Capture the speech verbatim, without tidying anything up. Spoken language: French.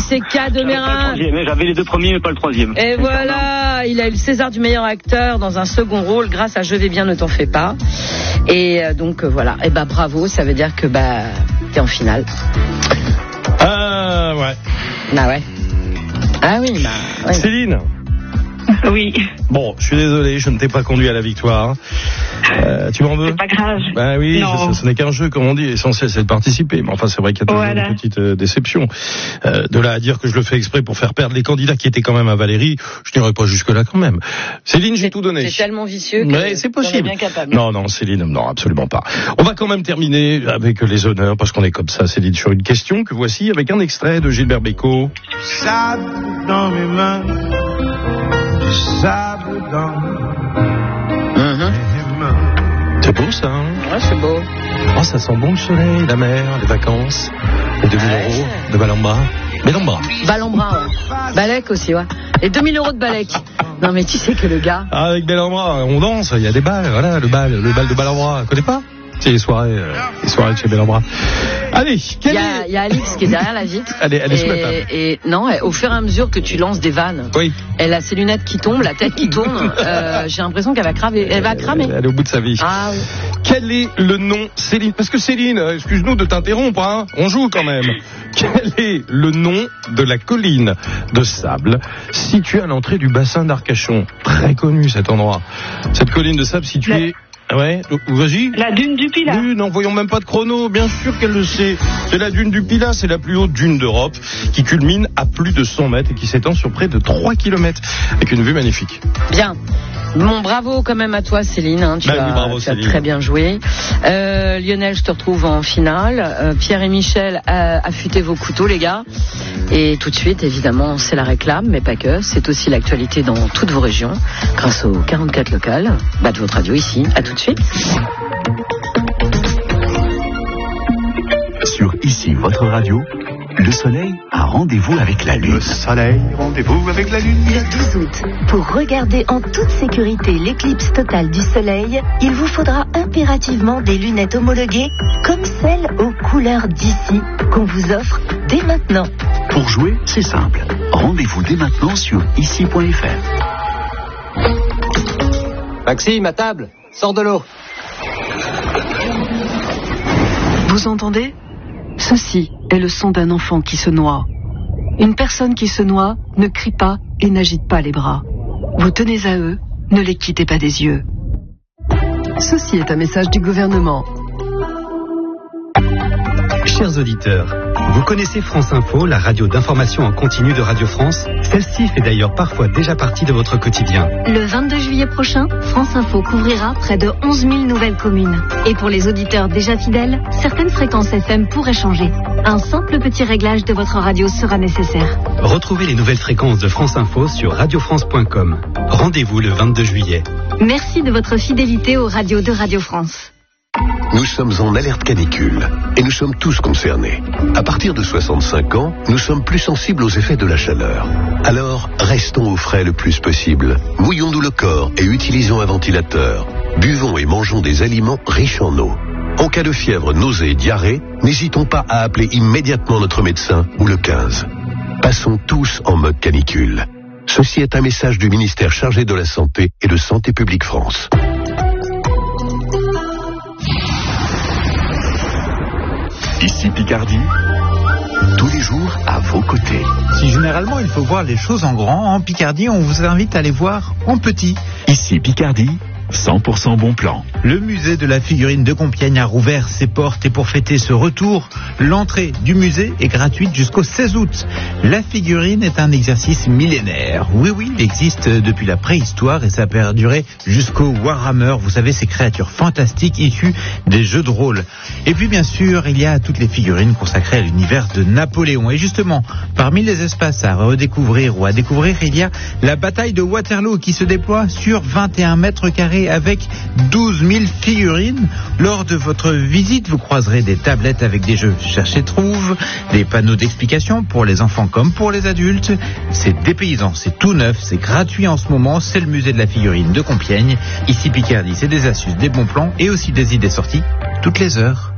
c'est cadeau Mérin. J'avais les deux premiers, mais pas le troisième. Et voilà, il a eu le César du meilleur acteur dans un second rôle grâce à Je vais bien, ne t'en fais pas. Et euh, donc euh, voilà, et bah bravo, ça veut dire que bah t'es en finale. Ah ouais. Ah ouais. Ah oui, bah. Ouais. Céline. Oui. Bon, je suis désolé, je ne t'ai pas conduit à la victoire. Euh, tu m'en veux? C'est pas grave. Bah oui, non. ce, ce n'est qu'un jeu, comme on dit. L'essentiel, c'est de participer. Mais enfin, c'est vrai qu'il y a toujours voilà. une petite euh, déception. Euh, de là à dire que je le fais exprès pour faire perdre les candidats qui étaient quand même à Valérie, je n'irai pas jusque-là quand même. Céline, j'ai tout donné. C'est tellement vicieux que mais c'est possible. bien capable. Non, non, Céline, non, absolument pas. On va quand même terminer avec les honneurs, parce qu'on est comme ça, Céline, sur une question que voici avec un extrait de Gilbert Bécaud. Sable dans mes mains, sable dans mmh. mes mains. C'est beau ça, hein? Ouais, c'est beau. Oh, ça sent bon le soleil, la mer, les vacances, les deux mille ouais. euros de Balambra. Balambra. Balambra, ouais. Balek aussi, ouais. Et deux mille euros de Balek. Non, mais tu sais que le gars. Ah, avec Balambra, on danse, il y a des balles, voilà, le bal, le bal de Balambra, connais pas? C'est les soirées, euh, les soirées de chez Bellambra. Allez, quel il y a, est... il y a Alix qui est derrière la vitre. Elle est, elle est sous la table. Et non, au fur et à mesure que tu lances des vannes, oui. Elle a ses lunettes qui tombent, la tête qui tourne. Euh, j'ai l'impression qu'elle va cramer. Elle va cramer. Elle est au bout de sa vie. Ah oui. Quel est le nom, Céline? Parce que Céline, excuse-nous de t'interrompre, hein, on joue quand même. Quel est le nom de la colline de sable située à l'entrée du bassin d'Arcachon? Très connu cet endroit. Cette colline de sable située... Ouais, vas-y. La dune du Pilat. Oui, n'en voyons même pas de chrono, bien sûr qu'elle le sait. C'est la dune du Pilat, c'est la plus haute dune d'Europe, qui culmine à plus de cent mètres et qui s'étend sur près de trois kilomètres, avec une vue magnifique. Bien. Bon, bravo quand même à toi, Céline. Hein, tu bah, as, oui, bravo, tu as Céline. très bien joué. Euh, Lionel, je te retrouve en finale. Euh, Pierre et Michel, euh, affûtez vos couteaux, les gars. Et tout de suite, évidemment, c'est la réclame, mais pas que. C'est aussi l'actualité dans toutes vos régions, grâce aux quarante-quatre locales. Bah, de votre radio ici. À tout de suite. Sur Ici, votre radio, le soleil a rendez-vous avec la lune. Le soleil, rendez-vous avec la lune. Le douze août, pour regarder en toute sécurité l'éclipse totale du soleil, il vous faudra impérativement des lunettes homologuées comme celles aux couleurs d'ici qu'on vous offre dès maintenant. Pour jouer, c'est simple. Rendez-vous dès maintenant sur ici point f r. Maxime, à table, sors de l'eau. Vous entendez ? Ceci est le son d'un enfant qui se noie. Une personne qui se noie ne crie pas et n'agite pas les bras. Vous tenez à eux, ne les quittez pas des yeux. Ceci est un message du gouvernement. Chers auditeurs, vous connaissez France Info, la radio d'information en continu de Radio France? Celle-ci fait d'ailleurs parfois déjà partie de votre quotidien. Le vingt-deux juillet prochain, France Info couvrira près de onze mille nouvelles communes. Et pour les auditeurs déjà fidèles, certaines fréquences F M pourraient changer. Un simple petit réglage de votre radio sera nécessaire. Retrouvez les nouvelles fréquences de France Info sur radio france point com. Rendez-vous le vingt-deux juillet. Merci de votre fidélité aux radios de Radio France. Nous sommes en alerte canicule et nous sommes tous concernés. À partir de soixante-cinq ans, nous sommes plus sensibles aux effets de la chaleur. Alors, restons au frais le plus possible. Mouillons-nous le corps et utilisons un ventilateur. Buvons et mangeons des aliments riches en eau. En cas de fièvre, nausée et diarrhée, n'hésitons pas à appeler immédiatement notre médecin ou le quinze. Passons tous en mode canicule. Ceci est un message du ministère chargé de la Santé et de Santé publique France. Ici Picardie, tous les jours à vos côtés. Si généralement il faut voir les choses en grand, en Picardie on vous invite à les voir en petit. Ici Picardie, cent pour cent bon plan. Le musée de la figurine de Compiègne a rouvert ses portes et pour fêter ce retour, l'entrée du musée est gratuite jusqu'au seize août. La figurine est un exercice millénaire. Oui, oui, il existe depuis la préhistoire et ça a perduré jusqu'au Warhammer. Vous savez, ces créatures fantastiques issues des jeux de rôle. Et puis bien sûr, il y a toutes les figurines consacrées à l'univers de Napoléon. Et justement, parmi les espaces à redécouvrir ou à découvrir, il y a la bataille de Waterloo qui se déploie sur vingt et un mètres carrés avec douze mille figurines. Lors de votre visite, vous croiserez des tablettes avec des jeux Cherche et Trouve, des panneaux d'explication pour les enfants comme pour les adultes. C'est dépaysant, c'est tout neuf, c'est gratuit en ce moment, c'est le musée de la figurine de Compiègne. Ici Picardie, c'est des astuces, des bons plans et aussi des idées sorties toutes les heures.